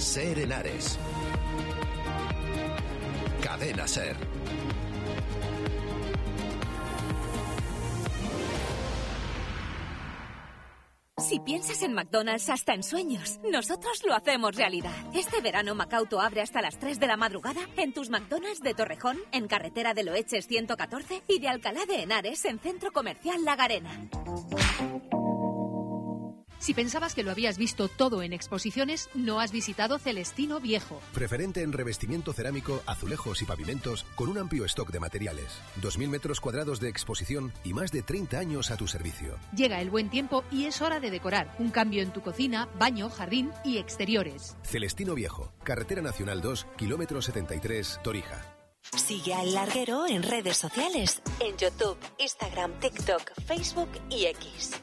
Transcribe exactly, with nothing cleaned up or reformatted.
SER Henares. Cadena SER. Si piensas en McDonald's hasta en sueños, nosotros lo hacemos realidad. Este verano Macauto abre hasta las tres de la madrugada en tus McDonald's de Torrejón, en carretera de Loeches ciento catorce y de Alcalá de Henares en Centro Comercial La Garena. Si pensabas que lo habías visto todo en exposiciones, no has visitado Celestino Viejo. Preferente en revestimiento cerámico, azulejos y pavimentos, con un amplio stock de materiales. dos mil metros cuadrados de exposición y más de treinta años a tu servicio. Llega el buen tiempo y es hora de decorar. Un cambio en tu cocina, baño, jardín y exteriores. Celestino Viejo, Carretera Nacional dos, kilómetro setenta y tres, Torija. Sigue a El Larguero en redes sociales, en YouTube, Instagram, TikTok, Facebook y X.